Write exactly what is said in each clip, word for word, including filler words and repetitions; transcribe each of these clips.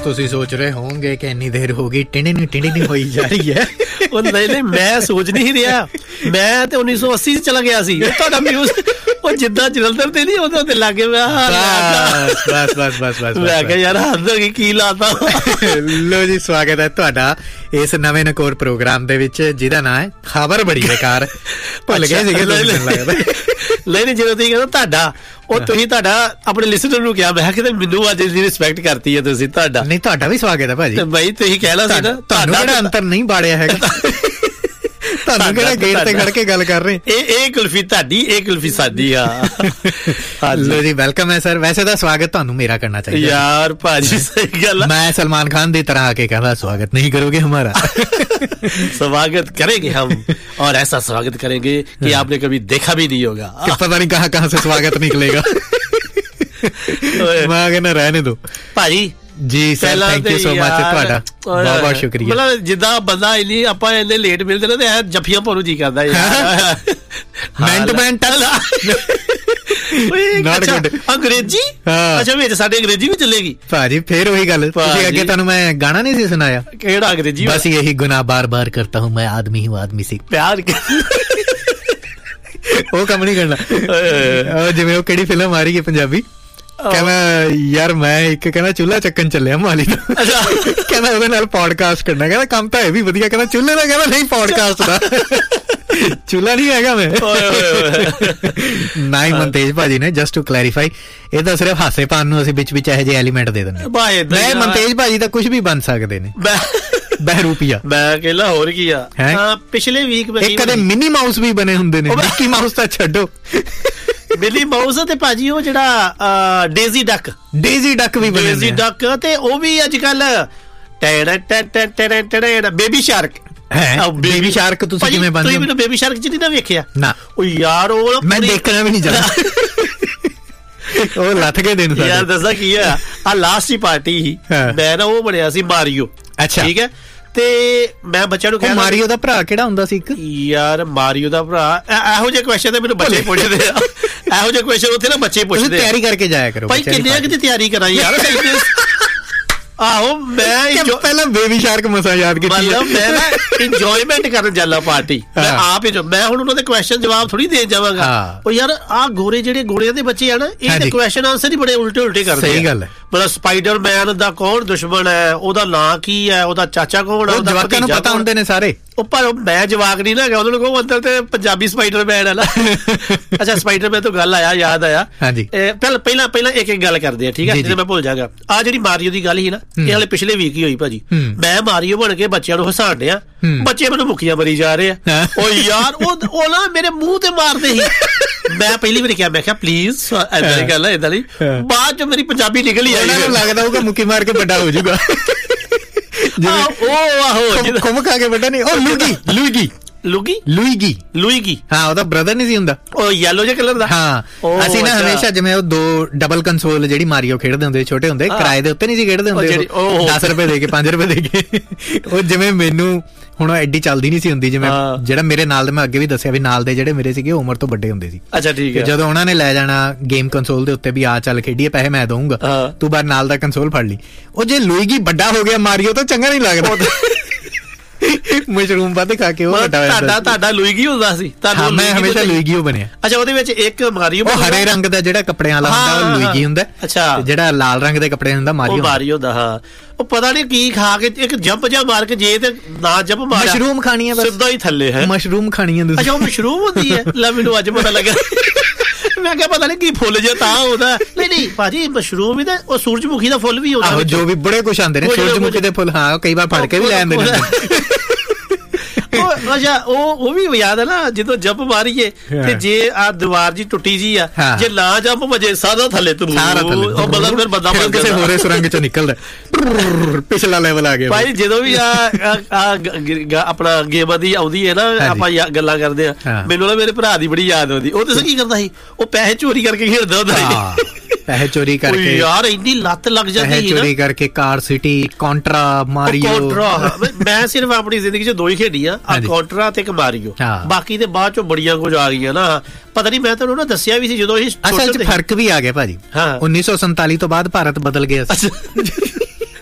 ਤੁਸੀਂ ਸੋਚ ਰਹੇ ਹੋਵੋਗੇ ਕਿ ਇੰਨੀ ਦੇਰ ਹੋ ਗਈ ਟਿੰਡੀ ਨਹੀਂ ਟਿੰਡੀ ਨਹੀਂ ਹੋਈ ਜਾ ਰਹੀ ਹੈ। ਉਹ ਨਹੀਂ ਨਹੀਂ ਮੈਂ ਸੋਚ ਨਹੀਂ ਰਿਹਾ, ਮੈਂ ਤੇ ਉੱਨੀ ਸੌ ਅੱਸੀ ਚ ਚਲਾ ਗਿਆ ਸੀ। ਤੁਹਾਡਾ ਮਿਊਜ਼ਿਕ ਉਹ ਜਿੱਦਾਂ ਜਲੰਧਰ ਤੇ ਨਹੀਂ ਉਹਦੇ ਉੱਤੇ ਲੱਗੇ ਮੈਂ ਬਸ ਬਸ ਬਸ ਬਸ ਮੈਂ ਕਿਹਾ ਯਾਰ ਹੱਦ ਹੋ ਗਈ, ਕੀ ਲਾਤਾ। ਲੋ ਜੀ, ਸਵਾਗਤ ਹੈ ਤੁਹਾਡਾ ਇਸ ਨਵੇਂ ਨਕੋਰ ਪ੍ਰੋਗਰਾਮ ਦੇ ਵਿੱਚ ਜਿਹਦਾ ਨਾਂ ਹੈ ਖਬਰ ਬੜੀ ਬੇਕਾਰ। ਭੁੱਲ ਗਏ ਸੀਗੇ ਲੱਗਦਾ। ਨਹੀਂ ਨਹੀਂ, ਜਦੋਂ ਤੁਸੀਂ ਕਹਿੰਦਾ ਤੁਹਾਡਾ, ਉਹ ਤੁਸੀਂ ਤੁਹਾਡਾ ਆਪਣੇ ਲਿਸਨਰ ਨੂੰ ਕਿਹਾ, ਮੈਂ ਕਿਹਾ ਮੈਨੂੰ ਅੱਜ ਦੀ ਰਿਸਪੈਕਟ ਕਰਤੀ ਹੈ ਤੁਸੀਂ। ਤੁਹਾਡਾ ਨਹੀਂ, ਤੁਹਾਡਾ ਵੀ ਸਵਾਗਤ ਹੈ ਭਾਜੀ। ਬਾਈ ਤੁਸੀਂ ਕਹਿ ਲਾ ਸੀ ਨਾ, ਤੁਹਾਨੂੰ ਕਿਹੜਾ ਅੰਤਰ ਨਹੀਂ ਬਾੜਿਆ ਹੈਗਾ। ਤੁਹਾਨੂੰ ਕਿਹੜਾ ਗੇਟ ਤੇ ਖੜ ਕੇ ਗੱਲ ਕਰ ਰਹੇ। ਇਹ ਇਹ ਕੁਲਫੀ ਤੁਹਾਡੀ, ਇਹ ਕੁਲਫੀ ਸਾਡੀ ਆ। ਲੋ ਜੀ, ਵੈਲਕਮ ਹੈ ਸਰ। ਵੈਸੇ ਤਾਂ ਸਵਾਗਤ ਤੁਹਾਨੂੰ ਮੇਰਾ ਕਰਨਾ ਚਾਹੀਦਾ ਯਾਰ ਭਾਜੀ, ਸਹੀ ਗੱਲ। ਮੈਂ ਸਲਮਾਨ ਖਾਨ ਦੀ ਤਰ੍ਹਾਂ ਆके कहता स्वागत नहीं करोगे हमारा। स्वागत करेंगे हम, और ऐसा स्वागत करेंगे कि आपने कभी देखा भी नहीं होगा। पता नहीं कहाँ कहाँ से स्वागत निकलेगा। मैं कहना रहने दो भाजी ਜੀ sir, thank you so much. ਤੁਹਾਡਾ ਬਹੁਤ ਬਹੁਤ ਸ਼ੁਕਰੀਆ। ਮਤਲਬ ਜਿੱਦਾਂ ਬੰਦਾ ਇੰਨੀ ਆਪਾਂ ਇੰਨੇ ਲੇਟ ਮਿਲਦੇ ਨੇ ਤੇ ਇਹ ਜੱਫੀਆਂ ਪਾਉਣ ਨੂੰ ਜੀ ਕਰਦਾ ਯਾਰ। ਮਿੰਟ ਮਿੰਟ ਅੰਗਰੇਜ਼ੀ, ਅੱਛਾ ਵਿੱਚ ਸਾਡੇ ਅੰਗਰੇਜ਼ੀ ਵੀ ਚੱਲੇਗੀ ਭਾਜੀ। ਫੇਰ ਉਹੀ ਗੱਲ, ਤੁਸੀਂ ਅੱਗੇ ਤੁਹਾਨੂੰ ਮੈਂ ਗਾਣਾ ਨਹੀਂ ਸੀ ਸੁਣਾਇਆ? ਕਿਹੜਾ ਅੰਗਰੇਜ਼ੀ? ਬਸ ਯਹੀ ਗੁਨਾਹ ਬਾਰ ਬਾਰ ਕਰਤਾ ਹੂੰ ਮੈਂ, ਆਦਮੀ ਹੂੰ ਆਦਮੀ ਸੇ ਪਿਆਰ। ਉਹ ਕੰਮ ਨਹੀਂ ਕਰਨਾ। ਜਿਵੇਂ ਉਹ ਕਿਹੜੀ ਫਿਲਮ ਆ ਰਹੀ ਹੈ ਪੰਜਾਬੀ, ਕਹਿੰਦਾ ਯਾਰ ਮੈਂ ਇੱਕ ਕਹਿੰਦਾ ਚੁੱਲ੍ਹਾ ਚੱਕਣ ਚੱਲਿਆ ਮਾਲੀ ਦਾ, ਕਹਿੰਦਾ ਉਹਦੇ ਨਾਲ ਪੋਡਕਾਸਟ ਕਰਨਾ। ਕਹਿੰਦਾ ਕੰਮ ਤਾਂ ਇਹ ਵੀ ਵਧੀਆ, ਕਹਿੰਦਾ ਚੁੱਲ੍ਹੇ ਦਾ, ਕਹਿੰਦਾ ਨਹੀਂ ਪੋਡਕਾਸਟ ਦਾ। ਚੁੱਲ੍ਹਾ ਨਹੀਂ ਹੈਗਾ ਮੈਂ। ਨਾ ਹੀ ਮਨਤੇਜ ਭਾਜੀ ਨੇ, ਜਸਟ ਟੂ ਕਲੈਰੀਫਾਈ, ਇਹ ਤਾਂ ਸਿਰਫ ਹਾਸੇ ਪਾਉਣ ਨੂੰ ਅਸੀਂ ਵਿੱਚ ਵਿੱਚ ਇਹੋ ਜਿਹੇ ਐਲੀਮੈਂਟ ਦੇ ਦਿੰਦੇ। ਮੈਂ ਮਨਤੇਜ ਭਾਜੀ ਤਾਂ ਕੁਛ ਵੀ ਬਣ ਸਕਦੇ ਨੇ। ਬਹਿਰੂਪੀਆ ਮੈਂ ਕਹਿੰਦਾ ਹੋਰ ਕੀ ਆ। ਪਿਛਲੇ ਵੀਕ ਇੱਕ ਕਦੇ ਮਿਨੀ ਮਾਊਸ ਵੀ ਬਣੇ ਹੁੰਦੇ ਨੇ, ਮਿੱਕੀ ਮਾਊਸ ਤਾਂ ਛੱਡੋ। ਮਿਨੀ ਮਾਊਸ ਤੇ ਭਾਜੀ ਉਹ ਜਿਹੜਾ ਡੇਜ਼ੀ ਡੱਕ, ਡੇਜ਼ੀ ਡੱਕ ਵੀ ਬਣੇ, ਡੇਜ਼ੀ ਡੱਕ। ਤੇ ਉਹ ਵੀ ਅੱਜ ਕੱਲ ਬੇਬੀ ਸ਼ਾਰਕ ਹੈ। ਬੇਬੀ ਸ਼ਾਰਕ ਤੁਸੀਂ ਕਿਵੇਂ ਬਣਦੇ? ਤੁਸੀਂ ਮੈਨੂੰ ਬੇਬੀ ਸ਼ਾਰਕ ਚ ਨਹੀਂ ਨਾ ਵੇਖਿਆ ਨਾ? ਉਹ ਯਾਰ ਉਹ ਮੈਂ ਦੇਖਣਾ ਵੀ ਨਹੀਂ ਚਾਹੁੰਦਾ। ਉਹ ਲੱਥ ਕੇ ਦਿਨ ਯਾਰ। ਦੱਸਾਂ ਕੀ ਆ, ਆ ਲਾਸਟ ਹੀ ਪਾਰਟੀ ਸੀ, ਮੈਂ ਨਾ ਉਹ ਬਣਿਆ ਸੀ ਮਾਰੀਓ। ਅੱਛਾ ਠੀਕ ਹੈ। ਤੇ ਮੈਂ ਬੱਚਿਆਂ ਨੂੰ ਕਿਹਾ, ਮਾਰੀਓ ਦਾ ਭਰਾ ਕਿਹੜਾ ਹੁੰਦਾ ਸੀ ਇੱਕ? ਯਾਰ ਮਾਰੀਓ ਦਾ ਭਰਾ, ਇਹੋ ਜਿਹੇ ਕੁਐਸਚਨ ਤੇ ਮੈਨੂੰ ਬੱਚੇ ਪੁੱਛਦੇ ਆ। ਇਹੋ ਜਿਹੇ ਕੁਐਸਚਨ ਉੱਥੇ ਨਾ ਬੱਚੇ ਪੁੱਛਦੇ। ਤਿਆਰੀ ਕਰਕੇ ਜਾਇਆ ਕਰੋ ਭਾਈ। ਕਿੰਨੇ ਕੁ ਦੀ ਤਿਆਰੀ ਕਰਾਂ ਯਾਰ? ਆਹੋ ਮੈਂ ਪਹਿਲਾਂ ਬੇਬੀ ਸ਼ਾਰਕ ਮਸਾ ਯਾਦ ਕੀਤੀ। ਮਤਲਬ ਮੈਂ ਨਾ ਇੰਜੋਇਮੈਂਟ ਕਰਨ ਜਾਂਦਾ ਪਾਰਟੀ। ਮੈਂ ਆਪ ਹੀ, ਮੈਂ ਹੁਣ ਉਹਨਾਂ ਦੇ ਕੁਐਸਚਨ ਜਵਾਬ ਥੋੜੀ ਦੇਣ ਜਾਵਾਂਗਾ। ਉਹ ਯਾਰ ਆਹ ਗੋਰੇ ਜਿਹੜੇ ਗੋਰਿਆਂ ਦੇ ਬੱਚੇ ਆ ਨਾ, ਇਹ ਤੇ ਕੁਐਸਚਨ ਆਨਸਰ ਹੀ ਬੜੇ ਉਲਟੇ ਉਲਟੇ ਕਰਦੇ। ਸਹੀ ਗੱਲ ਹੈ। ਮਤਲਬ ਸਪਾਈਡਰ ਮੈਨ ਦਾ ਕੌਣ ਦੁਸ਼ਮਣ ਹੈ, ਉਹਦਾ ਨਾਂ ਕੀ ਹੈ, ਉਹਦਾ ਚਾਚਾ ਕੌਣ ਹੈ, ਉਹਦਾ ਭਤੀਜਾ ਨੂੰ ਪਤਾ ਹੁੰਦੇ ਨੇ ਸਾਰੇ। ਉਹ ਪਰ ਮੈਂ ਜਵਾਕ ਨਹੀਂ ਨਾ ਹੈਗਾ, ਉਹਨਾਂ ਨੂੰ ਕਹੋ ਅੰਦਰ ਤੇ ਪੰਜਾਬੀ ਸਪਾਈਡਰ ਮੈਨ ਹੈ ਨਾ। ਅੱਛਾ ਸਪਾਈਡਰ ਮੈਨ ਤੋਂ ਗੱਲ ਆਇਆ, ਯਾਦ ਆਇਆ। ਪਹਿਲਾਂ ਪਹਿਲਾਂ ਪਹਿਲਾਂ ਇੱਕ ਇੱਕ ਗੱਲ ਕਰਦੇ ਆ, ਠੀਕ ਹੈ, ਜਿਹਦੇ ਮੈਂ ਭੁੱਲ ਜਾਗਾ। ਆਹ ਜਿਹੜੀ ਮਾਰੀਓ ਦੀ ਗੱਲ ਸੀ ਨਾ, ਇਹ ਹਾਲੇ ਪਿਛਲੇ ਵੀਕ ਹੀ ਹੋਈ ਭਾਜੀ। ਮੈਂ ਮਾਰੀਓ ਬਣ ਕੇ ਬੱਚਿਆਂ ਨੂੰ ਹਸਾਣ ਡਿਆ, ਬੱਚੇ ਮੈਨੂੰ ਮੁੱਕੀਆਂ ਮਰੀ ਜਾ ਰਹੇ ਆ। ਉਹ ਯਾਰ ਉਹ ਨਾ ਮੇਰੇ ਮੂੰਹ ਤੇ ਮਾਰਦੇ ਸੀ। ਮੈਂ ਪਹਿਲੀ ਵਾਰੀ ਕਿਹਾ, ਮੈਂ ਕਿਹਾ ਪਲੀਜ਼ ਏਦਾਂ ਦੀ ਗੱਲ ਹੈ, ਏਦਾਂ ਦੀ। ਬਾਅਦ ਚ ਮੇਰੀ ਪੰਜਾਬੀ ਨਿਕਲ ਹੀ ਆਈ। ਲੱਗਦਾ ਹੋਊਗਾ ਮੁੱਕੀ ਮਾਰ ਕੇ ਵੱਡਾ ਹੋ ਜਾਊਗਾ। ਉਹ ਆਹੋ ਖੁੰਮ ਖਾ ਕੇ ਵੱਡਾ ਨਹੀਂ, ਉਹ ਲੂਗੀ ਲੂਗੀ ਲੂਗੀ ਲੂਈਗੀ ਲੂਈਗੀ ਹਾਂ, ਉਹਦਾ ਬ੍ਰਦਰ ਨਹੀਂ ਸੀ ਹੁੰਦਾ, ਉਹ ਯੈਲੋ ਜਿਹੇ ਕਲਰ ਦਾ। ਹਾਂ ਅਸੀਂ ਨਾ ਹਮੇਸ਼ਾ ਜਿਵੇਂ ਉਹ ਦੋ ਡਬਲ ਕੰਸੋਲ ਜਿਹੜੀ ਮਾਰੀਓ ਖੇਡਦੇ ਹੁੰਦੇ ਛੋਟੇ ਹੁੰਦੇ, ਕਿਰਾਏ ਦੇ ਉੱਤੇ ਨਹੀਂ ਸੀ ਖੇਡਦੇ ਹੁੰਦੇ, ਦਸ ਰੁਪਏ ਦੇ ਕੇ ਪੰਜ ਰੁਪਏ ਦੇ ਕੇ। ਉਹ ਜਿਵੇਂ ਮੈਨੂੰ ਹੁਣ ਐਡੀ ਚੱਲਦੀ ਨਹੀਂ ਸੀ ਹੁੰਦੀ, ਜਿਵੇਂ ਜਿਹੜਾ ਮੇਰੇ ਨਾਲ ਦੇ, ਮੈਂ ਅੱਗੇ ਵੀ ਦੱਸਿਆ ਵੀ ਨਾਲ ਦੇ ਜਿਹੜੇ ਮੇਰੇ ਸੀਗੇ ਉਮਰ ਤੋਂ ਵੱਡੇ ਹੁੰਦੇ ਸੀ। ਅੱਛਾ ਠੀਕ ਹੈ। ਜਦੋਂ ਉਹਨਾਂ ਨੇ ਲੈ ਜਾਣਾ ਗੇਮ ਕੰਸੋਲ ਦੇ ਉੱਤੇ ਵੀ ਆ ਚੱਲ ਖੇਡੀਏ, ਪੈਸੇ ਮੈਂ ਦਊਂਗਾ, ਤੂੰ ਬਾਹਰ ਨਾਲ ਦਾ ਕੰਸੋਲ ਫੜ ਲਈ। ਉਹ ਜੇ ਲੂਈਗੀ ਵੱਡਾ ਹੋ ਗਿਆ ਮਾਰੀਓ ਤਾਂ ਚੰਗਾ ਨਹੀਂ ਲੱਗਦਾ। ਮਸ਼ਰੂਮ ਵੱਧ ਖਾ ਕੇ ਉਹ ਤੁਹਾਡਾ ਤੁਹਾਡਾ ਲੂਈਗੀ ਹੁੰਦਾ ਸੀ? ਮੈਂ ਹਮੇਸ਼ਾ ਲੂਈਗੀਓ ਬਣਿਆ। ਅੱਛਾ ਉਹਦੇ ਵਿੱਚ ਇੱਕ ਮਾਰੀਓ ਹਰੇ ਰੰਗ ਦਾ ਜਿਹੜਾ ਕੱਪੜਿਆਂ ਵਾਲਾ ਹੁੰਦਾ ਉਹ ਲੂਈਗੀ ਹੁੰਦਾ। ਅੱਛਾ ਜਿਹੜਾ ਲਾਲ ਰੰਗ ਦੇ ਕੱਪੜੇ ਹੁੰਦਾ ਮਾਰੀਓ ਮਾਰੀਓ ਦਾ। ਹਾਂ ਉਹ ਪਤਾ ਨਹੀਂ ਕੀ ਖਾ ਕੇ ਇੱਕ ਜੰਪ ਜਾ ਮਾਰ ਕੇ, ਜੇ ਤੇ ਨਾ ਜੰਪ ਮਾਰ, ਮਸ਼ਰੂਮ ਖਾਣੀ ਹੈ ਸਿੱਧਾ ਹੀ ਥੱਲੇ ਹੈ। ਮਸ਼ਰੂਮ ਖਾਣੀ ਹੈ। ਅੱਛਾ ਉਹ ਮਸ਼ਰੂਮ ਹੁੰਦੀ ਹੈ? ਲੈ ਮੈਨੂੰ ਅੱਜ ਪਤਾ ਲੱਗਾ। ਮੈਂ ਕਿਹਾ ਪਤਾ ਨਹੀਂ ਕੀ ਫੁੱਲ ਜਿਹਾ ਤਾਂ ਉਹਦਾ। ਨਹੀਂ ਨਹੀਂ ਭਾਜੀ ਮਸ਼ਰੂਮ ਹੀ ਤਾਂ ਉਹ ਸੂਰਜਮੁਖੀ ਦਾ ਫੁੱਲ ਵੀ ਹੁੰਦਾ, ਜੋ ਵੀ ਬੜੇ ਕੁਛ ਆਉਂਦੇ ਨੇ ਸੂਰਜਮੁਖੀ ਦੇ ਫੁੱਲ। ਹਾਂ ਕਈ ਵਾਰ ਫੜ ਕੇ ਵੀ ਲੈ ਆਉਂਦੇ ਨੇ। ਅੱਛਾ ਉਹ ਉਹ ਵੀ ਯਾਦ ਹੈ ਨਾ, ਜਦੋਂ ਜੰਪ ਮਾਰੀਏ ਤੇ ਜੇ ਆ ਦੀਵਾਰ ਜੀ ਟੁੱਟੀ ਜੀ ਆ, ਜੇ ਨਾ ਜੰਪ ਵਜੇ ਸਾਰਾ ਥੱਲੇ ਤੂੰ ਉਹ ਬੰਦਾ ਫਿਰ ਬੰਦਾ ਕਿਸੇ ਹੋਰੇ ਸੁਰੰਗ ਚੋਂ ਨਿਕਲਦਾ, ਪਿਛਲਾ ਲੈਵਲ ਆ ਗਿਆ ਭਾਈ। ਜਦੋਂ ਵੀ ਆ ਆਪਣਾ ਗੇਮ ਦੀ ਆਉਂਦੀ ਹੈ ਨਾ, ਆਪਾਂ ਗੱਲਾਂ ਕਰਦੇ ਆ, ਮੈਨੂੰ ਨਾ ਮੇਰੇ ਭਰਾ ਦੀ ਬੜੀ ਯਾਦ ਆਉਂਦੀ। ਉਹ ਦੱਸ ਕੀ ਕਰਦਾ ਸੀ, ਉਹ ਪੈਸੇ ਚੋਰੀ ਕਰਕੇ ਖੇਡਦਾ ਹੁੰਦਾ ਸੀ। ਪੈਸੇ ਚੋਰੀ ਕਰਕੇ ਯਾਰ ਇੰਨੀ ਲੱਤ ਲੱਗ ਜਾਂਦੀ ਸੀ, ਚੋਰੀ ਕਰਕੇ ਕਾਰ ਸਿਟੀ, ਕਾਂਟਰਾ, ਮਾਰੀਓ। ਮੈਂ ਸਿਰਫ ਆਪਣੀ ਜ਼ਿੰਦਗੀ ਚ ਦੋ ਹੀ ਖੇਡੀ ਆ, ਕਾਂਟਰਾ ਤੇ ਇੱਕ ਮਾਰੀਓ। ਬਾਕੀ ਤੇ ਬਾਅਦ ਚੋਂ ਬੜੀਆਂ ਕੁਝ ਆ ਗਈਆਂ ਨਾ, ਪਤਾ ਨਹੀਂ। ਮੈਂ ਤੁਹਾਨੂੰ ਨਾ ਦੱਸਿਆ ਵੀ ਸੀ ਜਦੋਂ ਇਹ ਅਸਲ ਚ ਫਰਕ ਵੀ ਆ ਗਿਆ ਭਾਜੀ। ਉੱਨੀ ਸੌ ਸੰਤਾਲੀ ਤੋਂ ਬਾਅਦ ਭਾਰਤ ਬਦਲ ਗਿਆ ਸੀ।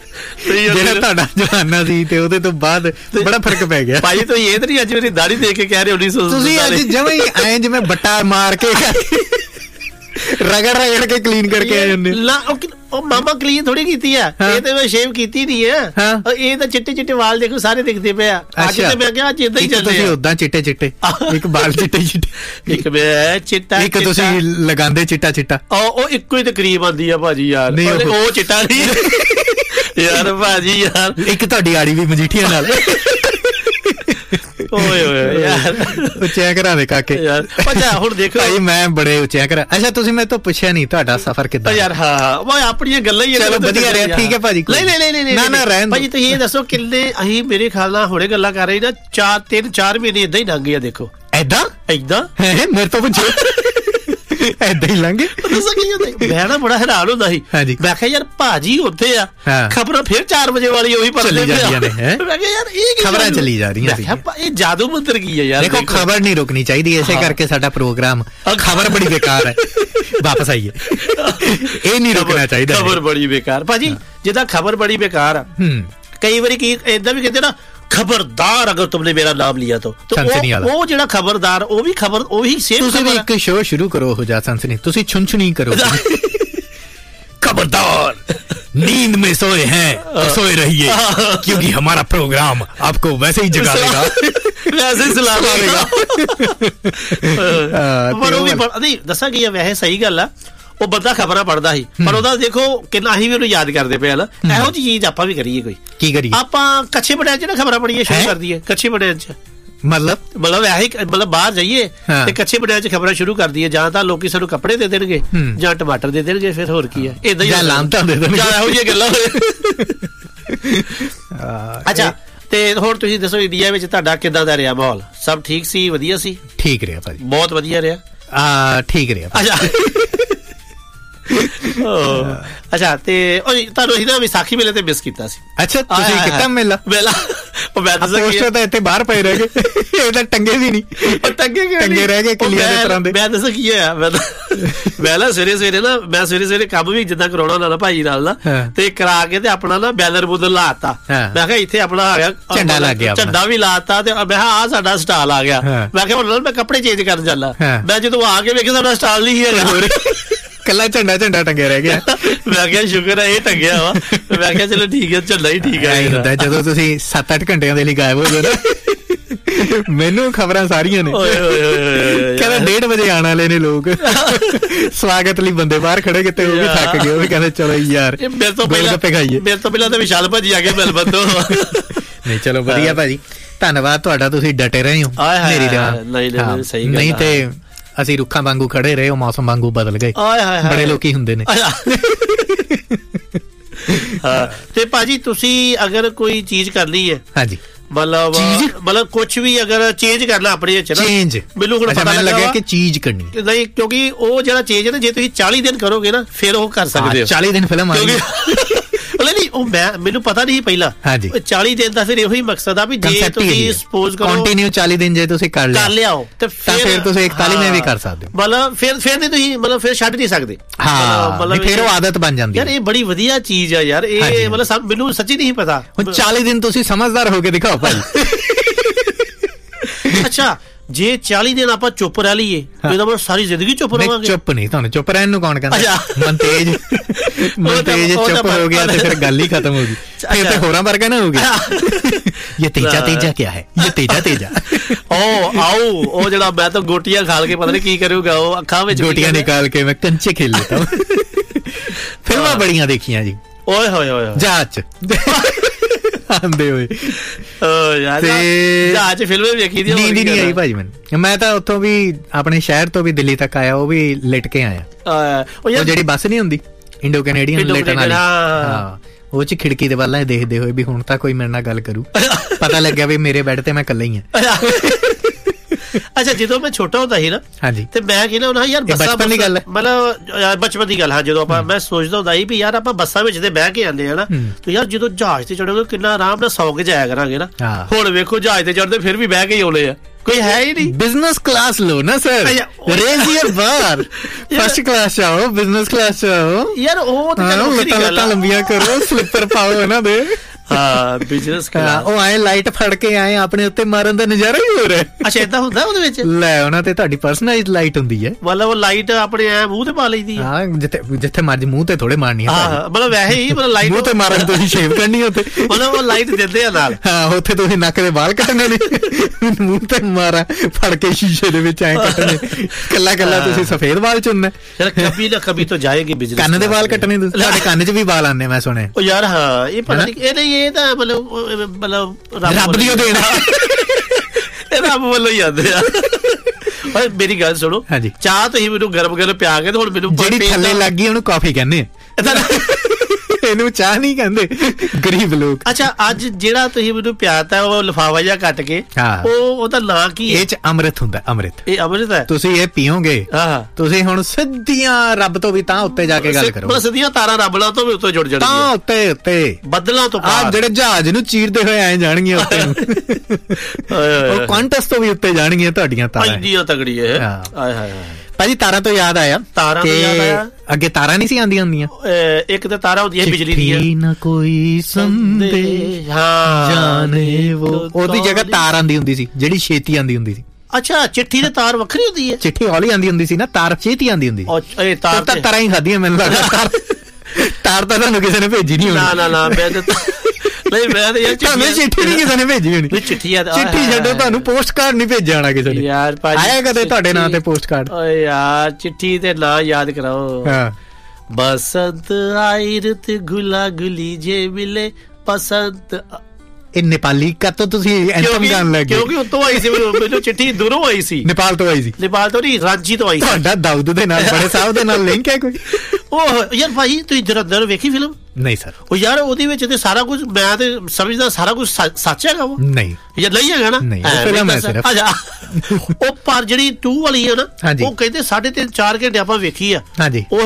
ਜਿਹੜਾ ਤੁਹਾਡਾ ਜਵਾਨਾ ਸੀ ਤੇ ਉਹਦੇ ਤੋਂ ਬਾਅਦ ਬੜਾ ਫਰਕ ਪੈ ਗਿਆ ਭਾਜੀ। ਤੁਸੀਂ ਇਹ ਤਾਂ ਨਹੀਂ ਅੱਜ ਮੇਰੀ ਦਾੜੀ ਦੇਖ ਕੇ ਕਹਿ ਰਹੇ ਉੱਨੀ ਸੌ ਤੁਸੀਂ ਅੱਜ ਜਮਾਂ ਹੀ ਐਂ ਜਿਵੇਂ ਬੱਟਾ ਮਾਰ ਕੇ ਰਗੜ ਰਗੜ ਕੇ ਕਲੀਨ ਕਰਕੇ ਆਏ ਹੁੰਦੇ। ਉਹ ਮਾਮਾ ਕਲੀਨ ਥੋੜੀ ਕੀਤੀ ਆ, ਇਹ ਤੇ ਮੈਂ ਸ਼ੇਵ ਕੀਤੀ ਨਹੀਂ ਹੈ। ਇਹ ਤਾਂ ਚਿੱਟੇ ਚਿੱਟੇ ਵਾਲ ਦੇਖੋ ਸਾਰੇ ਦਿਖਦੇ ਪਏ ਆ। ਅੱਜ ਤੇ ਮੈਂ ਕਿਹਾ ਅੱਜ ਇਦਾਂ ਹੀ ਚੱਲਦੇ ਆ। ਉਦਾਂ ਚਿੱਟੇ ਚਿੱਟੇ, ਇੱਕ ਵਾਲ ਚਿੱਟੇ ਚਿੱਟੇ, ਇੱਕ ਮੈਂ ਚਿੱਟਾ, ਇੱਕ ਤੁਸੀਂ ਲਗਾਉਂਦੇ ਚਿੱਟਾ ਚਿੱਟਾ। ਉਹ ਇੱਕੋ ਹੀ ਤਕਰੀਬ ਆਉਂਦੀ ਆ ਭਾਜੀ ਯਾਰ, ਉਹ ਚਿੱਟਾ ਨਹੀਂ ਯਾਰ ਭਾਜੀ ਯਾਰ। ਇੱਕ ਤੁਹਾਡੀ ਆੜੀ ਵੀ ਮਜੀਠੀਆਂ ਨਾਲ। ਓਏ ਓਏ ਯਾਰ ਉੱਚਿਆ ਘਰਾਂ ਦੇ ਕਾਕੇ ਯਾਰ। ਅੱਛਾ ਹੁਣ ਦੇਖੋ ਭਾਈ ਮੈਂ ਬੜੇ ਉੱਚਿਆ ਘਰਾਂ। ਅੱਛਾ ਤੁਸੀਂ ਮੇਰੇ ਤੋਂ ਪੁੱਛਿਆ ਨਹੀਂ ਤੁਹਾਡਾ ਸਫ਼ਰ ਕਿੱਦਾਂ ਯਾਰ? ਹਾਂ ਮੈਂ ਆਪਣੀਆਂ ਗੱਲਾਂ ਹੀ। ਚਲੋ ਵਧੀਆ ਰਿਹਾ, ਠੀਕ ਹੈ ਭਾਜੀ। ਨਹੀਂ ਨਹੀਂ ਨਹੀਂ ਨਾ ਨਾ ਰਹਿਣ ਭਾਜੀ। ਤੁਸੀਂ ਇਹ ਦੱਸੋ ਕਿੰਨੇ ਅਸੀਂ ਮੇਰੇ ਖਿਆਲ ਨਾਲ ਹੁਣੇ ਗੱਲਾਂ ਕਰ ਰਹੇ ਨਾ, ਚਾਰ ਤਿੰਨ ਚਾਰ ਮਹੀਨੇ ਏਦਾਂ ਹੀ ਲੰਘ ਗਏ ਆ। ਦੇਖੋ ਏਦਾਂ ਏਦਾਂ ਮੇਰੇ ਤੋਂ ਪੁੱਛੋ ਏਦਾਂ ਹੀ ਲੰਘੇ। ਮੈਂ ਨਾ ਬੜਾ ਹੈਰਾਨ ਹੁੰਦਾ ਸੀ। ਮੈਂ ਕਿਹਾ ਯਾਰ ਭਾਜੀ ਉੱਥੇ ਆ, ਖਬਰਾਂ ਫਿਰ ਚਾਰ ਵਜੇ ਵਾਲੀ ਉਹੀ ਚੱਲੀ ਜਾਂਦੀਆਂ ਨੇ। ਮੈਂ ਕਿਹਾ ਯਾਰ ਇਹ ਖਬਰਾਂ ਚੱਲੀ ਜਾ ਰਹੀਆਂ। ਇਹ ਜਾਦੂ ਮੰਤਰ ਕੀ ਹੈ ਯਾਰ? ਦੇਖੋ ਖਬਰ ਨਹੀਂ ਰੁਕਣੀ ਚਾਹੀਦੀ, ਇਸੇ ਕਰਕੇ ਸਾਡਾ ਪ੍ਰੋਗਰਾਮ ਖਬਰ ਬੜੀ ਬੇਕਾਰ ਹੈ। ਵਾਪਸ ਆਈਏ, ਇਹ ਨਹੀਂ ਰੁਕਣਾ ਚਾਹੀਦਾ। ਖਬਰ ਬੜੀ ਬੇਕਾਰ ਭਾਜੀ, ਜਿੱਦਾਂ ਖਬਰ ਬੜੀ ਬੇਕਾਰ ਆ। ਕਈ ਵਾਰੀ ਕੀ ਏਦਾਂ ਵੀ ਕਹਿੰਦੇ ਨਾ, खबरदार अगर तुमने मेरा नाम लिया तो तो वो ਜਿਹੜਾ ਖਬਰਦਾਰ ਉਹ ਵੀ ਖਬਰ ਉਹੀ ਸੇਮ। ਤੁਸੀਂ ਵੀ ਇੱਕ ਸ਼ੋਅ ਸ਼ੁਰੂ ਕਰੋ ਹੋ ਜਾ ਸੰਸਨੀ, ਤੁਸੀਂ ਛੁਨਛੁਣੀ ਕਰੋ। खबरदार नींद में सोए हैं तो सोए रहिए, क्योंकि हमारा प्रोग्राम आपको वैसे ही जगा देगा, वैसे ही सुला देगा। पर वो भी नहीं दसा कि वैसे सही गल है। ਉਹ ਬੰਦਾ ਖਬਰਾਂ ਪੜ੍ਹਦਾ ਸੀ, ਪਰ ਉਹਦਾ ਦੇਖੋ ਕਿੰਨਾ ਅਸੀਂ ਵੀ ਉਹਨੂੰ ਯਾਦ ਕਰਦੇ ਪਏ ਨਾ। ਇਹੋ ਜਿਹੀ ਚੀਜ਼ ਆਪਾਂ ਵੀ ਕਰੀਏ। ਕੋਈ ਕੀ ਕਰੀਏ? ਆਪਾਂ ਕੱਛੇ ਬੜਿਆਂ ਚ ਨਾ ਖਬਰਾਂ ਪੜ੍ਹੀਏ ਸ਼ੁਰੂ ਕਰ ਦਈਏ। ਕੱਛੇ ਬੜਿਆਂ ਚ ਮਤਲਬ ਮਤਲਬ ਇਹੀ ਮਤਲਬ ਬਾਹਰ ਜਾਈਏ ਤੇ ਕੱਛੇ ਬੜਿਆਂ ਚ ਖਬਰਾਂ ਸ਼ੁਰੂ ਕਰ ਦਈਏ। ਜਾਂ ਤਾਂ ਲੋਕੀ ਸਾਨੂੰ ਕੱਪੜੇ ਦੇ ਦੇਣਗੇ ਜਾਂ ਟਮਾਟਰ ਦੇ ਦੇਣਗੇ, ਫਿਰ ਹੋਰ ਕੀ ਹੈ। ਏਦਾਂ ਹੀ ਲਾਂਤਾਂ ਦੇ ਦੇਣਗੇ, ਇਹੋ ਜਿਹੀਆਂ ਗੱਲਾਂ। ਅੱਛਾ ਤੇ ਹੁਣ ਤੁਸੀਂ ਦੱਸੋ ਇੰਡੀਆ ਵਿੱਚ ਤੁਹਾਡਾ ਕਿੱਦਾਂ ਦਾ ਰਿਹਾ ਮਾਹੌਲ? ਸਭ ਠੀਕ ਸੀ? ਵਧੀਆ ਸੀ? ਠੀਕ ਰਿਹਾ ਭਾਜੀ, ਬਹੁਤ ਵਧੀਆ ਰਿਹਾ। ਆ ਠੀਕ ਰਿਹਾ। ਅੱਛਾ ਅੱਛਾ ਤੇ ਤੁਹਾਨੂੰ ਅਸੀਂ ਨਾ ਵਿਸਾਖੀ ਮੇਲੇ ਤੇ ਮਿਸ ਕੀਤਾ ਸੀ। ਅੱਛਾ ਤੁਸੀਂ ਕੀਤਾ ਮੇਲਾ? ਮੇਲਾ ਉਹ ਮੈਂ ਤਾਂ ਪੋਸਟਰ ਤਾਂ ਇੱਥੇ ਬਾਹਰ ਪਏ ਰਹਿ ਗਏ, ਇਹ ਤਾਂ ਟੰਗੇ ਵੀ ਨਹੀਂ। ਟੰਗੇ ਕਿਉਂ ਟੰਗੇ ਰਹਿ ਗਏ ਕਿਲਿਆਂ ਦੇ ਤਰ੍ਹਾਂ ਦੇ। ਮੈਂ ਦੱਸਾਂ ਕੀ ਹੋਇਆ, ਮੈਂ ਤਾਂ ਮੈਂ ਨਾ ਸਵੇਰੇ ਸਵੇਰੇ ਨਾ ਮੈਂ ਸਵੇਰੇ ਸਵੇਰੇ ਕੰਮ ਵੀ ਜਿੱਦਾਂ ਕਰਾਉਣਾ ਨਾਲ ਭਾਈ ਨਾਲ ਨਾ, ਤੇ ਕਰਾ ਕੇ ਤੇ ਆਪਣਾ ਨਾ ਬੈਨਰ ਬੂਨਰ ਲਾਤਾ। ਮੈਂ ਕਿਹਾ ਇੱਥੇ ਆਪਣਾ ਆ ਗਿਆ ਝੰਡਾ ਲੱਗ ਗਿਆ, ਝੰਡਾ ਵੀ ਲਾਤਾ। ਤੇ ਮੈਂ ਕਿਹਾ ਆਹ ਸਾਡਾ ਸਟਾਲ ਆ ਗਿਆ। ਮੈਂ ਕਿਹਾ ਹੁਣ ਮੈਂ ਕੱਪੜੇ ਚੇਂਜ ਕਰਨ ਚੱਲਾ। ਮੈਂ ਜਦੋਂ ਆ ਕੇ ਵੇਖਿਆ ਸਾਡਾ ਸਟਾਲ ਨਹੀਂ ਹੈਗਾ, ਕੱਲਾ ਝੰਡਾ ਝੰਡਾ ਟੰਗਿਆ ਰਹਿ ਗਿਆ। ਮੈਂ ਕਿਹਾ ਸ਼ੁਕਰ ਹੈ ਇਹ ਟੰਗਿਆ ਵਾ। ਮੈਂ ਕਿਹਾ ਚਲੋ ਠੀਕ ਹੈ, ਝੰਡਾ ਹੀ ਠੀਕ ਹੈ। ਜਦੋਂ ਤੁਸੀਂ ਸੱਤ ਅੱਠ ਘੰਟਿਆਂ ਦੇ ਲਈ ਗਾਇਬ ਹੋ ਜਾਓ ਨਾ, ਮੈਨੂੰ ਖਬਰਾਂ ਸਾਰੀਆਂ ਨੇ ਕਹਿੰਦਾ ਡੇਢ ਵਜੇ ਆਉਣ ਵਾਲੇ ਨੇ ਲੋਕ, ਸਵਾਗਤ ਲਈ ਬੰਦੇ ਬਾਹਰ ਖੜੇ ਕਿਤੇ, ਉਹ ਵੀ ਥੱਕ ਗਏ। ਉਹ ਵੀ ਕਹਿੰਦੇ ਚਲੋ ਯਾਰ ਗੋਲਗੱਪੇ ਖਾਈਏ। ਮੇਰੇ ਤੋਂ ਪਹਿਲਾਂ ਤਾਂ ਵਿਸ਼ਾਲ ਭਾਜੀ ਆ ਕੇ ਮੈਲਬਨ ਤੋਂ। ਨਹੀਂ ਚਲੋ ਵਧੀਆ ਭਾਜੀ, ਧੰਨਵਾਦ ਤੁਹਾਡਾ, ਤੁਸੀਂ ਡਟੇ ਰਹੇ ਹੋ ਮੇਰੀ ਰਾਹ। ਨਹੀਂ ਤੇ ਅਸੀਂ ਰੁੱਖਾਂ ਵਾਂਗੂ ਖੜੇ ਰਹੇ, ਉਹ ਮੌਸਮ ਵਾਂਗੂ ਬਦਲ ਗਏ। ਬੜੇ ਲੋਕੀ ਹੁੰਦੇ ਨੇ। ਤੇ ਭਾਜੀ ਤੁਸੀਂ ਅਗਰ ਕੋਈ ਚੀਜ਼ ਕਰਨੀ ਹੈ, ਹਾਂਜੀ ਮਤਲਬ ਮਤਲਬ ਕੁਛ ਵੀ ਅਗਰ ਚੇਂਜ ਕਰਨਾ ਆਪਣੇ ਚ ਨਾ, ਚੇਂਜ ਮੈਨੂੰ ਹੁਣ ਪਤਾ ਲੱਗਿਆ ਕਿ ਚੀਜ਼ ਕਰਨੀ ਨਹੀਂ, ਕਿਉਂਕਿ ਉਹ ਜਿਹੜਾ ਚੇਂਜ ਹੈ ਨਾ, ਜੇ ਤੁਸੀਂ ਚਾਲੀ ਦਿਨ ਕਰੋਗੇ ਨਾ ਫਿਰ ਉਹ ਕਰ ਸਕਦੇ ਹੋ। ਚਾਲੀ ਦਿਨ ਫਿਲਮ ਆਈ ਨਹੀਂ, ਉਹ ਮੈਂ ਮੈਨੂੰ ਪਤਾ ਨਹੀਂ ਪਹਿਲਾਂ। ਹਾਂਜੀ ਚਾਲੀ ਦਿਨ ਦਾ ਫਿਰ ਇਹੋ ਹੀ ਮਕਸਦ ਆ ਵੀ ਜੇ ਤੁਸੀਂ ਸਪੋਜ਼ ਕਰੋ ਕੰਟੀਨਿਊ ਚਾਲੀ ਦਿਨ ਜੇ ਤੁਸੀਂ ਕਰ ਕਰ ਲਿਆਓ ਤੇ ਫਿਰ ਤੁਸੀਂ ਇਕਤਾਲੀ ਦਿਨ ਵੀ ਕਰ ਸਕਦੇ ਹੋ। ਮਤਲਬ ਫਿਰ ਫਿਰ ਨਹੀਂ ਤੁਸੀਂ ਮਤਲਬ ਫਿਰ ਛੱਡ ਨਹੀਂ ਸਕਦੇ। ਹਾਂ ਮਤਲਬ ਫਿਰ ਉਹ ਆਦਤ ਬਣ ਜਾਂਦੀ ਹੈ। ਯਾਰ ਇਹ ਬੜੀ ਵਧੀਆ ਚੀਜ਼ ਆ ਯਾਰ, ਇਹ ਮਤਲਬ ਮੈਨੂੰ ਸੱਚੀ ਨਹੀਂ ਪਤਾ। ਹੁਣ ਚਾਲੀ ਦਿਨ ਤੁਸੀਂ ਸਮਝਦਾਰ ਹੋ ਕੇ ਦਿਖਾਓ ਭਾਈ। ਅੱਛਾ ਜੇ ਚਾਲੀ ਦਿਨ ਆਪਾਂ ਚੁੱਪ ਰਹਿ ਲਈਏ ਇਹਦਾ ਮਤਲਬ ਸਾਰੀ ਜ਼ਿੰਦਗੀ ਚੁੱਪ ਰਹਾਂਗੇ? ਚੁੱਪ ਨਹੀਂ, ਤੁਹਾਨੂੰ ਚੁੱਪ ਰਹਿਣ ਨੂੰ ਕੌਣ ਕਹਿੰਦਾ? ਮਨ ਤੇਜ ਮਨ ਤੇਜ ਚੁੱਪ ਹੋ ਗਿਆ ਤੇ ਫਿਰ ਗੱਲ ਹੀ ਖਤਮ ਹੋ ਗਈ। ਫਿਰ ਤੇ ਹੋਰਾਂ ਵਰਗਾ ਨਾ ਹੋ ਗਿਆ। ਇਹ ਤੇਜਾ ਤੇਜਾ ਕੀ ਹੈ? ਇਹ ਤੇਜਾ ਤੇਜਾ ਉਹ ਆਓ ਉਹ ਜਿਹੜਾ ਮੈਂ ਤਾਂ ਗੋਟੀਆਂ ਖਾਲ ਕੇ ਪਤਾ ਨਹੀਂ ਕੀ ਕਰੂਗਾ, ਉਹ ਅੱਖਾਂ ਵਿੱਚ ਗੋਟੀਆਂ ਨਿਕਾਲ ਕੇ ਮੈਂ ਕੰਚੇ ਖੇਲ ਲੈਤਾ। ਫਿਲਮਾਂ ਬੜੀਆਂ ਦੇਖੀਆਂ ਜੀ। ਓਏ ਹੋਏ ਹੋਏ ਜਹਾਜ਼ ਆਂਦੇ ਹੋਏ ਜਹਾਜ਼ ਫਿਲਮ ਵੇਖੀ ਦੀ। ਨੀਂਦ ਨਹੀਂ ਆਈ ਭਾਜੀ ਮੈਨੂੰ। ਮੈਂ ਤਾਂ ਉੱਥੋਂ ਵੀ ਆਪਣੇ ਸ਼ਹਿਰ ਤੋਂ ਵੀ ਦਿੱਲੀ ਤੱਕ ਆਇਆ, ਉਹ ਵੀ ਲਿਟ ਕੇ ਆਇਆ। ਉਹ ਜਿਹੜੀ ਬੱਸ ਨੀ ਹੁੰਦੀ ਇੰਡੋ ਕੈਨੇਡੀਅਨ ਲਿਟਣ ਵਾਲੀ, ਹਾਂ ਉਹ ਚ ਖਿੜਕੀ ਦੇ ਵੱਲ ਦੇਖਦੇ ਹੋਏ ਵੀ ਹੁਣ ਤਾਂ ਕੋਈ ਮੇਰੇ ਨਾਲ ਗੱਲ ਕਰੂ। ਪਤਾ ਲੱਗਿਆ ਵੀ ਮੇਰੇ ਬੈੱਡ ਤੇ ਮੈਂ ਇਕੱਲਾ ਹੀ ਆ। ਅੱਛਾ ਜਦੋਂ ਮੈਂ ਛੋਟਾ ਹੁੰਦਾ ਸੀ ਨਾ ਹਾਂਜੀ ਤੇ ਮੈਂ ਕਹਿੰਦਾ ਹੁੰਦਾ ਯਾਰ ਬੱਸਾਂ ਦੀ ਗੱਲ ਮਤਲਬ ਬਚਪਨ ਦੀ ਗੱਲ ਹਾਂ ਜਦੋਂ ਆਪਾਂ ਮੈਂ ਸੋਚਦਾ ਹੁੰਦਾ ਸੀ ਵੀ ਯਾਰ ਆਪਾਂ ਬੱਸਾਂ ਵਿੱਚ ਤੇ ਬਹਿ ਕੇ ਆਉਂਦੇ ਆ ਨਾ ਤੇ ਯਾਰ ਜਦੋਂ ਜਹਾਜ਼ ਤੇ ਚੜ੍ਹੋਗੇ ਕਿੰਨਾ ਆਰਾਮ ਨਾਲ ਸੌਂ ਕੇ ਜਾਇਆ ਕਰਾਂਗੇ ਨਾ। ਹੁਣ ਵੇਖੋ ਜਹਾਜ਼ ਤੇ ਚੜ੍ਹਦੇ ਫਿਰ ਵੀ ਬਹਿ ਕੇ ਹੀ ਆਉਣੇ ਆ, ਕੋਈ ਹੈ ਹੀ ਨਹੀਂ। ਬਿਜ਼ਨਸ ਕਲਾਸ ਲੋ ਨਾ ਸਰ, ਰੇਜ਼ ਯਰ ਬਾਰ ਫਸਟ ਕਲਾਸ ਆਓ, ਬਿਜ਼ਨਸ ਕਲਾਸ ਆਓ ਯਾਰ। ਉਹ ਤੇ ਲੱਤਾਂ ਲੰਬੀਆਂ ਕਰੋ, ਸਲਿੱਪਰ ਪਾਓ ਇਹਨਾਂ ਦੇ। ਹਾਂ ਬਿਜ਼ਨਸ ਕਲਾਸ ਉਹ ਆਏ ਲਾਈਟ ਫੜ ਕੇ ਆਏ ਆਪਣੇ ਉੱਤੇ ਮਾਰਨ ਦਾ ਨਜ਼ਾਰਾ ਹੀ ਹੋ ਰਿਹਾ। ਅੱਛਾ ਏਦਾਂ ਹੁੰਦਾ ਉਹਦੇ ਵਿੱਚ? ਲੈ ਉਹਨਾਂ ਤੇ ਤੁਹਾਡੀ ਪਰਸਨਲਾਈਜ਼ਡ ਲਾਈਟ ਹੁੰਦੀ ਹੈ, ਮਤਲਬ ਉਹ ਲਾਈਟ ਆਪਣੇ ਐ ਮੂੰਹ ਤੇ ਪਾ ਲਈਦੀ ਹਾਂ, ਜਿੱਥੇ ਜਿੱਥੇ ਮਰਜ਼ੀ ਮੂੰਹ ਤੇ ਥੋੜੇ ਮਾਰਨੀ ਹਾਂ, ਮਤਲਬ ਵੈਸੇ ਹੀ ਮਤਲਬ ਲਾਈਟ ਮੂੰਹ ਤੇ ਮਾਰਨ ਤੁਸੀਂ ਸ਼ੇਵ ਕਰਨੀ ਉੱਥੇ, ਮਤਲਬ ਉਹ ਲਾਈਟ ਦਿੰਦੇ ਆ ਨਾਲ। ਹਾਂ ਉੱਥੇ ਤੁਸੀਂ ਨੱਕ ਦੇ ਵਾਲ ਕੱਟਣੇ ਨੇ, ਮੂੰਹ ਤੇ ਮਾਰਾ ਫੜ ਕੇ ਸ਼ੀਸ਼ੇ ਦੇ ਵਿੱਚ ਐ ਕੱਟਣੇ, ਕੱਲਾ ਕੱਲਾ ਤੁਸੀਂ ਸਫੇਦ ਵਾਲ ਚੁਣਨਾ। ਚਲ ਕਭੀ ਨਾ ਕਭੀ ਤਾਂ ਜਾਏਗੀ ਬਿਜ਼ਨਸ। ਕੰਨ ਦੇ ਵਾਲ ਕੱਟਣੇ ਤੁਸੀਂ, ਤੁਹਾਡੇ ਕੰਨ 'ਚ ਵੀ ਵਾਲ ਆਉਂਦੇ ਮੈਂ ਸੁਣਿਆ। ਉਹ ਯਾਰ ਹਾਂ ਇਹ ਪਤਾ ਨਹੀਂ ਇਹ ਨਹੀਂ, ਇਹ ਤਾਂ ਮਤਲਬ ਮਤਲਬ ਰੱਬ ਦੀ ਉਹ ਦੇਣ, ਇਹ ਰੱਬ ਵੱਲੋਂ ਹੀ ਆਉਂਦੇ ਆ। ਓਏ ਮੇਰੀ ਗੱਲ ਸੁਣੋ, ਚਾਹ ਤੁਸੀਂ ਮੈਨੂੰ ਗਰਮ ਗਰਮ ਪਿਆ ਕੇ ਤੇ ਹੁਣ ਮੈਨੂੰ ਜਿਹੜੀ ਥੱਲੇ ਲੱਗ ਗਈ ਉਹਨੂੰ ਕਾਫੀ ਕਹਿੰਦੇ ਆ, ਇਹਨੂੰ ਚਾਹ ਨਹੀਂ ਕਹਿੰਦੇ ਗਰੀਬ ਲੋਕ। ਅੱਛਾ ਅੱਜ ਜਿਹੜਾ ਤੁਸੀਂ ਮੈਨੂੰ ਪਿਆਤਾ ਉਹ ਲਿਫਾਫਾ ਜਿਹਾ ਕੱਟ ਕੇ, ਉਹ ਉਹਦਾ ਨਾਂ ਕੀ ਹੈ? ਇਹ ਚ ਅੰਮ੍ਰਿਤ ਹੁੰਦਾ, ਅੰਮ੍ਰਿਤ। ਇਹ ਅੰਮ੍ਰਿਤ ਹੈ? ਤੁਸੀਂ ਇਹ ਪੀਓਗੇ ਤੁਸੀਂ ਹੁਣ ਸਿੱਧੀਆਂ ਰੱਬ ਤੋਂ ਵੀ ਤਾਂ ਉੱਤੇ ਜਾ ਕੇ ਗੱਲ ਕਰੋ, ਸਿੱਧੀਆਂ ਤਾਰਾਂ ਰੱਬ ਨਾਲ ਤੋਂ ਵੀ ਉੱਤੇ ਜੁੜ ਜਾਣਗੀਆਂ, ਤਾਂ ਉੱਤੇ ਉੱਤੇ ਬੱਦਲਾਂ ਤੋਂ ਪਾਰ। ਜਿਹੜੇ ਜਹਾਜ਼ ਨੂੰ ਚੀਰਦੇ ਹੋਏ ਆਏ ਜਾਣਗੀਆਂ ਉੱਤੇ ਨੂੰ, ਉਹ ਕੁਆਂਟਸ ਤੋਂ ਵੀ ਉੱਤੇ ਜਾਣਗੀਆਂ ਤੁਹਾਡੀਆਂ ਤਾਰਾਂ। ਇੰਨੀਆਂ ਤਗੜੀ ਹੈ। ਹਾਏ ਹਾਏ ਭਾਜੀ ਤਾਰਾਂ ਤੋਂ ਯਾਦ ਆਇਆ, ਤਾਰਾਂ ਤੋਂ ਯਾਦ ਆਇਆ ਅੱਗੇ ਤਾਰਾਂ ਨਹੀਂ ਸੀ ਆਉਂਦੀਆਂ ਹੁੰਦੀਆਂ, ਇੱਕ ਤਾਂ ਤਾਰਾਂ ਹੁੰਦੀਆਂ ਬਿਜਲੀ ਦੀਆਂ, ਨਾ ਕੋਈ ਸੰਦੇਸ਼ ਜਾਣੇ ਉਹ, ਉਹਦੀ ਜਗ੍ਹਾ ਤਾਰ ਆਉਂਦੀ ਹੁੰਦੀ ਸੀ ਜਿਹੜੀ ਛੇਤੀ ਆਉਂਦੀ ਹੁੰਦੀ ਸੀ। ਅੱਛਾ ਚਿੱਠੀ ਤੇ ਤਾਰ ਵੱਖਰੀ ਹੁੰਦੀ ਹੈ? ਚਿੱਠੀ ਹੌਲੀ ਆਉਂਦੀ ਹੁੰਦੀ ਸੀ ਨਾ, ਤਾਰ ਛੇਤੀ ਆਉਂਦੀ ਹੁੰਦੀ ਸੀ। ਤਾਰ ਤਾਂ ਤਾਰਾਂ ਹੀ ਖਾਧੀਆਂ ਮੈਨੂੰ ਲੱਗਦਾ, ਤਾਰ ਤਾਂ ਤੁਹਾਨੂੰ ਕਿਸੇ ਨੇ ਭੇਜੀ ਨਹੀਂ ਹੋਣੀ। ਨਾ ਨਾ ਨਾ ਮੈਂ ਨਹੀਂ ਮੈਂ ਤਾਂ ਯਾਰ ਤੁਹਾਨੂੰ ਚਿੱਠੀ ਨਹੀਂ ਕਿਸੇ ਨੇ ਭੇਜੀ ਹੋਣੀ। ਚਿੱਠੀ ਚਿੱਠੀ ਛੱਡੋ, ਤੁਹਾਨੂੰ ਪੋਸਟ ਕਾਰਡ ਨਹੀਂ ਭੇਜਿਆ ਹੋਣਾ ਕਿਸੇ ਨੇ ਯਾਰ। ਆਇਆ ਕਦੇ ਤੁਹਾਡੇ ਨਾਂ ਤੇ ਪੋਸਟ ਕਾਰਡ? ਓਏ ਯਾਰ ਚਿੱਠੀ ਤੇ ਨਾਂ ਯਾਦ ਕਰਾਓ। ਹਾਂ ਬਸੰਤ ਆਈ ਰੁੱਤ ਗੁਲਾ ਗੁਲੀ ਜੇ ਮਿਲੇ ਬਸੰਤ। ਇਹ ਨੇਪਾਲੀ ਕਦੋਂ ਤੁਸੀਂ ਐਂਥਮ ਗਾਣ ਲੱਗੇ? ਕਿਉਂਕਿ ਉੱਤੋਂ ਆਈ ਸੀ ਮੈਨੂੰ ਚਿੱਠੀ, ਦੂਰੋਂ ਆਈ ਸੀ, ਨੇਪਾਲ ਤੋਂ ਆਈ ਸੀ। ਨੇਪਾਲ ਤੋਂ ਨਹੀਂ, ਰਾਂਚੀ ਤੋਂ ਆਈ ਸੀ। ਤੁਹਾਡਾ ਦਾਊਦ ਦੇ ਨਾਲ ਬੜੇ ਸਾਹਿਬ ਦੇ ਨਾਲ ਲਿੰਕ ਹੈ ਕੋਈ? ਉਹ ਯਾਰ ਭਾਈ ਤੁਸੀਂ ਜਰੰਦਰ ਵੇਖੀ ਫਿਲਮ? ਨਹੀਂ ਸਰ। ਉਹ ਯਾਰ ਉਹਦੇ ਵਿੱਚ ਤੇ ਸਾਰਾ ਕੁਝ ਮੈਂ ਤੇ ਸਮਝਦਾ ਸਾਰਾ ਕੁਝ ਸੱਚ ਹੈਗਾ ਉਹ? ਨਹੀਂ ਯਾਰ ਨਹੀਂ ਹੈਗਾ ਨਾ, ਫਿਲਮ ਹੈ ਸਿਰਫ। ਉਹ ਪਰ ਜਿਹੜੀ ਟੂ ਵਾਲੀ ਹੈ ਨਾ, ਉਹ ਕਹਿੰਦੇ ਸਾਢੇ ਤਿੰਨ ਚਾਰ ਘੰਟੇ ਆਪਾਂ ਵੇਖੀ ਆ। ਹਾਂਜੀ।